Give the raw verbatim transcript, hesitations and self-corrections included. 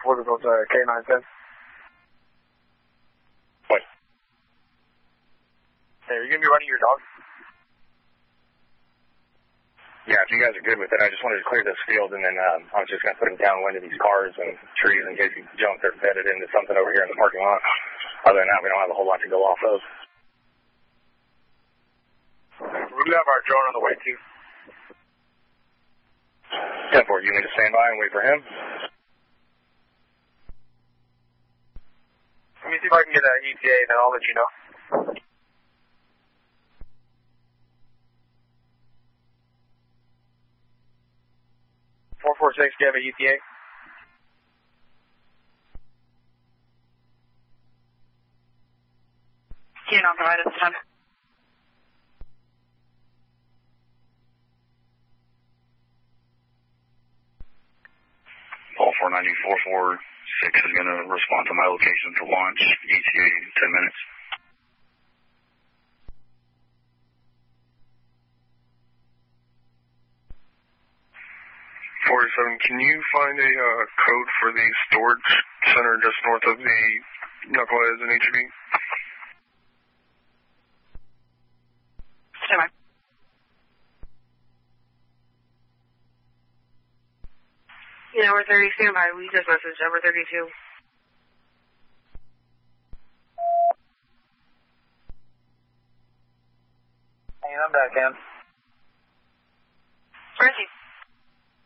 four to go to K nine ten. What? Hey, are you going to be running your dog? Yeah, if you guys are good with it, I just wanted to clear this field, and then um, I was just going to put him downwind of these cars and trees in case he jumped or bedded into something over here in the parking lot. Other than that, we don't have a whole lot to go off of. We do have our drone on the way, too. ten four, you need to stand by and wait for him? Let me see if I can get an E T A, then I'll let you know. four four six, do you have an E T A? Cannot provide at this time. Paul four ninety, four four six is going to respond to my location for launch. E T A in ten minutes. forty-seven, can you find a uh, code for the storage center just north of the Knuckleheads in H E B? Stand by. Yeah, we're thirty, stand by. We just messaged over thirty-two. Hey, I'm back, Cam. Where is he?